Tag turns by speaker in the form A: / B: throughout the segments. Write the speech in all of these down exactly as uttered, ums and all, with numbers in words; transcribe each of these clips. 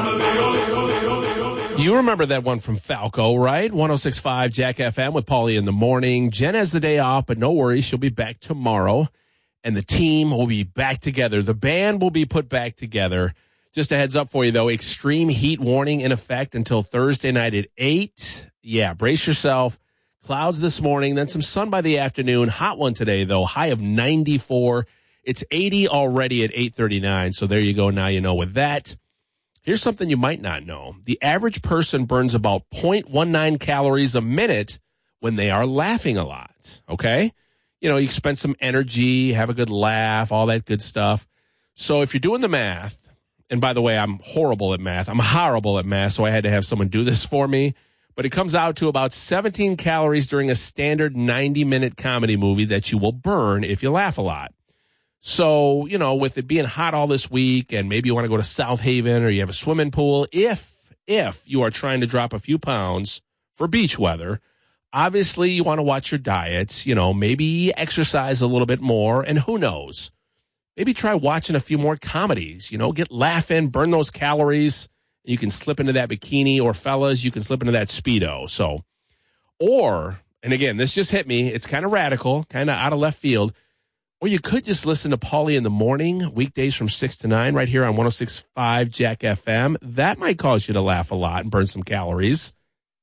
A: You remember that one from Falco, right? one oh six point five Jack F M with Paulie in the morning. Jen has the day off, but no worries. She'll be back tomorrow, and the team will be back together. The band will be put back together. Just a heads up for you, though, extreme heat warning in effect until Thursday night at eight. Yeah, brace yourself. Clouds this morning, then some sun by the afternoon. Hot one today, though, high of ninety-four. It's eighty already at eight thirty-nine, so there you go. Now you know with that. Here's something you might not know. The average person burns about zero point one nine calories a minute when they are laughing a lot, okay? You know, you spend some energy, have a good laugh, all that good stuff. So if you're doing the math, and by the way, I'm horrible at math. I'm horrible at math, so I had to have someone do this for me. But it comes out to about seventeen calories during a standard ninety-minute comedy movie that you will burn if you laugh a lot. So, you know, with it being hot all this week and maybe you want to go to South Haven or you have a swimming pool, if, if you are trying to drop a few pounds for beach weather, obviously you want to watch your diet, you know, maybe exercise a little bit more, and who knows, maybe try watching a few more comedies, you know, get laughing, burn those calories. You can slip into that bikini, or fellas, you can slip into that Speedo. So, or, and again, this just hit me. It's kind of radical, kind of out of left field. Or you could just listen to Paulie in the morning, weekdays from six to nine, right here on one oh six point five Jack F M. That might cause you to laugh a lot and burn some calories.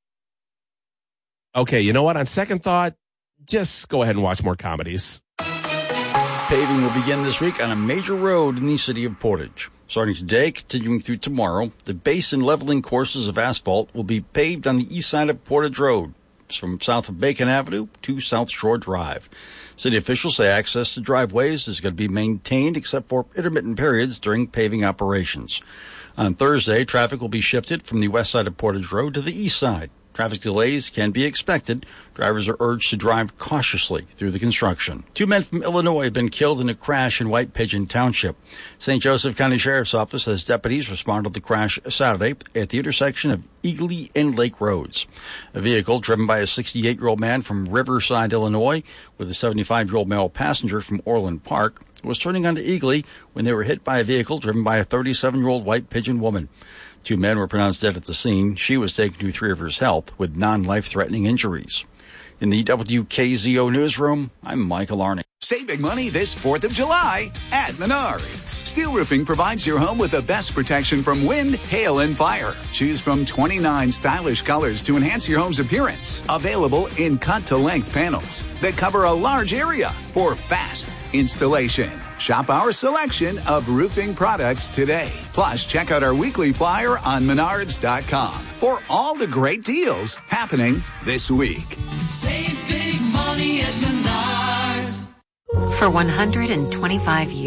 A: Okay, you know what? On second thought, just go ahead and watch more comedies.
B: Paving will begin this week on a major road in the city of Portage. Starting today, continuing through tomorrow, the base and leveling courses of asphalt will be paved on the east side of Portage Road, from south of Bacon Avenue to South Shore Drive. City officials say access to driveways is going to be maintained except for intermittent periods during paving operations. On Thursday, traffic will be shifted from the west side of Portage Road to the east side. Traffic delays can be expected. Drivers are urged to drive cautiously through the construction. Two men from Illinois have been killed in a crash in White Pigeon Township. Saint Joseph County Sheriff's Office says deputies responded to the crash Saturday at the intersection of Eagly and Lake Roads. A vehicle driven by a sixty-eight-year-old man from Riverside, Illinois, with a seventy-five-year-old male passenger from Orland Park, was turning onto Eagly when they were hit by a vehicle driven by a thirty-seven-year-old White Pigeon woman. Two men were pronounced dead at the scene. She was taken to Three Rivers Health with non-life-threatening injuries. In the W K Z O newsroom, I'm Michael Arning.
C: Save big money this fourth of July at Menards. Steel Roofing provides your home with the best protection from wind, hail, and fire. Choose from twenty-nine stylish colors to enhance your home's appearance. Available in cut-to-length panels that cover a large area for fast installation. Shop our selection of roofing products today. Plus, check out our weekly flyer on menards dot com for all the great deals happening this week.
D: Save big money at Menards.
E: For one hundred twenty-five years.